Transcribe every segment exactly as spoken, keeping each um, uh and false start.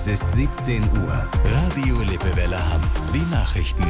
Es ist siebzehn Uhr. Radio Lippewelle Hamm. Die Nachrichten.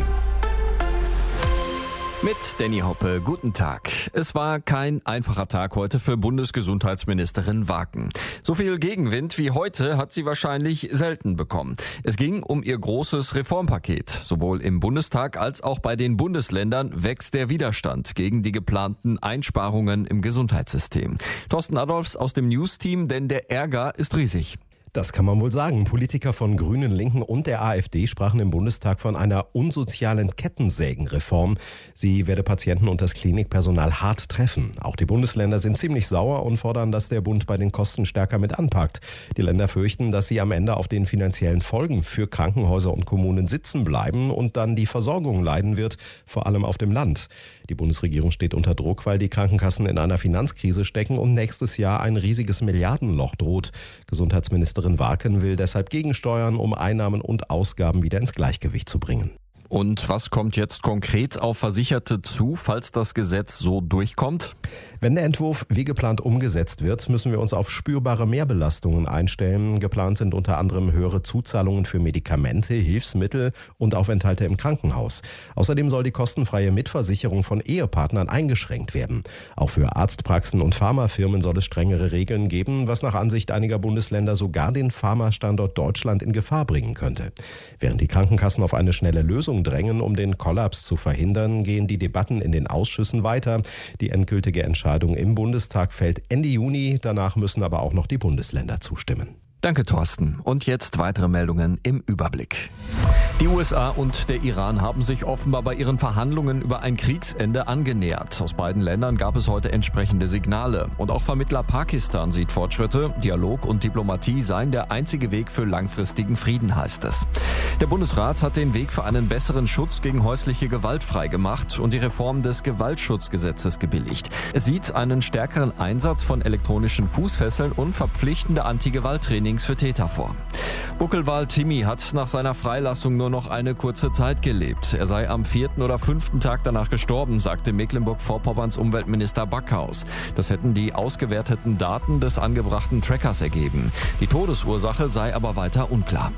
Mit Danny Hoppe, guten Tag. Es war kein einfacher Tag heute für Bundesgesundheitsministerin Waken. So viel Gegenwind wie heute hat sie wahrscheinlich selten bekommen. Es ging um ihr großes Reformpaket. Sowohl im Bundestag als auch bei den Bundesländern wächst der Widerstand gegen die geplanten Einsparungen im Gesundheitssystem. Thorsten Adolfs aus dem News-Team, denn der Ärger ist riesig. Das kann man wohl sagen. Politiker von Grünen, Linken und der AfD sprachen im Bundestag von einer unsozialen Kettensägenreform. Sie werde Patienten und das Klinikpersonal hart treffen. Auch die Bundesländer sind ziemlich sauer und fordern, dass der Bund bei den Kosten stärker mit anpackt. Die Länder fürchten, dass sie am Ende auf den finanziellen Folgen für Krankenhäuser und Kommunen sitzen bleiben und dann die Versorgung leiden wird, vor allem auf dem Land. Die Bundesregierung steht unter Druck, weil die Krankenkassen in einer Finanzkrise stecken und nächstes Jahr ein riesiges Milliardenloch droht. Gesundheitsministerin Waken will deshalb gegensteuern, um Einnahmen und Ausgaben wieder ins Gleichgewicht zu bringen. Und was kommt jetzt konkret auf Versicherte zu, falls das Gesetz so durchkommt? Wenn der Entwurf wie geplant umgesetzt wird, müssen wir uns auf spürbare Mehrbelastungen einstellen. Geplant sind unter anderem höhere Zuzahlungen für Medikamente, Hilfsmittel und Aufenthalte im Krankenhaus. Außerdem soll die kostenfreie Mitversicherung von Ehepartnern eingeschränkt werden. Auch für Arztpraxen und Pharmafirmen soll es strengere Regeln geben, was nach Ansicht einiger Bundesländer sogar den Pharmastandort Deutschland in Gefahr bringen könnte. Während die Krankenkassen auf eine schnelle Lösung drängen, um den Kollaps zu verhindern, gehen die Debatten in den Ausschüssen weiter. Die endgültige Entscheidung im Bundestag fällt Ende Juni. Danach müssen aber auch noch die Bundesländer zustimmen. Danke, Thorsten. Und jetzt weitere Meldungen im Überblick. Die U S A und der Iran haben sich offenbar bei ihren Verhandlungen über ein Kriegsende angenähert. Aus beiden Ländern gab es heute entsprechende Signale. Und auch Vermittler Pakistan sieht Fortschritte. Dialog und Diplomatie seien der einzige Weg für langfristigen Frieden, heißt es. Der Bundesrat hat den Weg für einen besseren Schutz gegen häusliche Gewalt freigemacht und die Reform des Gewaltschutzgesetzes gebilligt. Es sieht einen stärkeren Einsatz von elektronischen Fußfesseln und verpflichtende Anti-Gewalt-Trainings für Täter vor. Buckelwal Timmy hat nach seiner Freilassung nur noch eine kurze Zeit gelebt. Er sei am vierten oder fünften Tag danach gestorben, sagte Mecklenburg-Vorpommerns Umweltminister Backhaus. Das hätten die ausgewerteten Daten des angebrachten Trackers ergeben. Die Todesursache sei aber weiter unklar.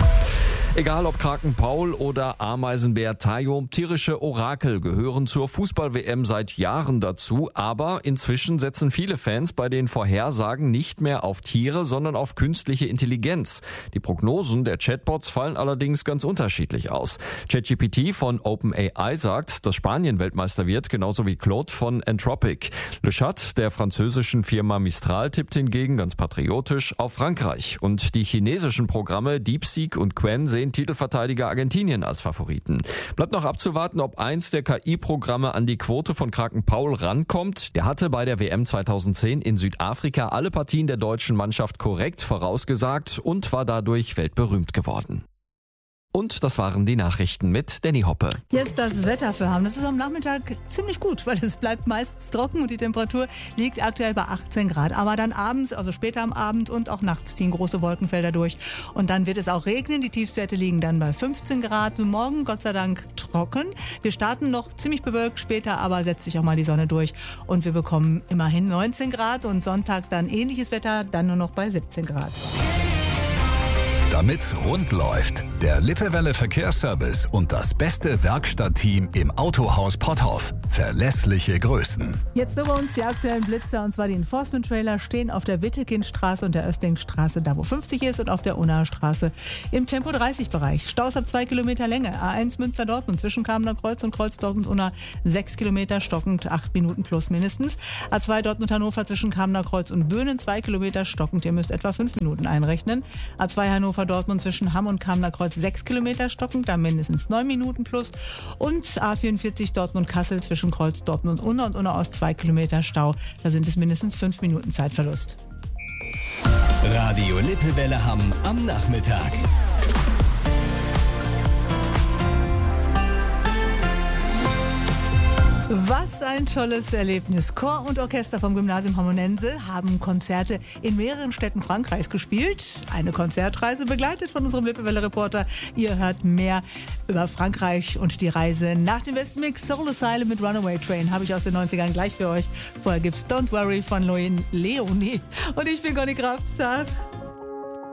Egal ob Kraken Paul oder Ameisenbär Tayo, tierische Orakel gehören zur Fußball-W M seit Jahren dazu, aber inzwischen setzen viele Fans bei den Vorhersagen nicht mehr auf Tiere, sondern auf künstliche Intelligenz. Die Prognosen der Chatbots fallen allerdings ganz unterschiedlich aus. ChatGPT von OpenAI sagt, dass Spanien Weltmeister wird, genauso wie Claude von Anthropic. Le Chat der französischen Firma Mistral tippt hingegen ganz patriotisch auf Frankreich. Und die chinesischen Programme DeepSeek und Qwen sehen Titelverteidiger Argentinien als Favoriten. Bleibt noch abzuwarten, ob eins der K I-Programme an die Quote von Kraken Paul rankommt. Der hatte bei der W M zweitausendzehn in Südafrika alle Partien der deutschen Mannschaft korrekt vorausgesagt und war dadurch weltberühmt geworden. Und das waren die Nachrichten mit Danny Hoppe. Jetzt das Wetter für Hamm. Das ist am Nachmittag ziemlich gut, weil es bleibt meistens trocken und die Temperatur liegt aktuell bei achtzehn Grad. Aber dann abends, also später am Abend und auch nachts ziehen große Wolkenfelder durch. Und dann wird es auch regnen. Die Tiefstwerte liegen dann bei fünfzehn Grad. Morgen Gott sei Dank trocken. Wir starten noch ziemlich bewölkt, später aber setzt sich auch mal die Sonne durch. Und wir bekommen immerhin neunzehn Grad und Sonntag dann ähnliches Wetter, dann nur noch bei siebzehn Grad. Damit's rund läuft, der Lippewelle Verkehrsservice und das beste Werkstattteam im Autohaus Potthoff. Verlässliche Größen. Jetzt über uns die aktuellen Blitzer, und zwar die Enforcement-Trailer stehen auf der Wittekindstraße und der Östlingstraße, da wo fünfzig ist, und auf der Unnaer Straße im Tempo dreißig Bereich. Staus ab zwei Kilometer Länge. A eins Münster-Dortmund zwischen Kamener Kreuz und Kreuz Dortmund-Unna sechs Kilometer, stockend acht Minuten plus mindestens. A zwei Dortmund-Hannover zwischen Kamener Kreuz und Böhnen zwei Kilometer, stockend. Ihr müsst etwa fünf Minuten einrechnen. A zwei Hannover Dortmund zwischen Hamm und Kamener Kreuz sechs Kilometer, stockend, da mindestens neun Minuten plus. Und A vierundvierzig Dortmund-Kassel zwischen Kreuz Dortmund und Unna und Unna aus zwei Kilometer Stau. Da sind es mindestens fünf Minuten Zeitverlust. Radio Lippewelle Hamm am Nachmittag. Was ein tolles Erlebnis. Chor und Orchester vom Gymnasium Hammonense haben Konzerte in mehreren Städten Frankreichs gespielt. Eine Konzertreise begleitet von unserem Lippewelle-Reporter. Ihr hört mehr über Frankreich und die Reise nach dem Westen. Mix Soul Asylum mit Runaway Train habe ich aus den neunzigern gleich für euch. Vorher gibt's Don't Worry von Leonie. Und ich bin Conny Kraft. Tag.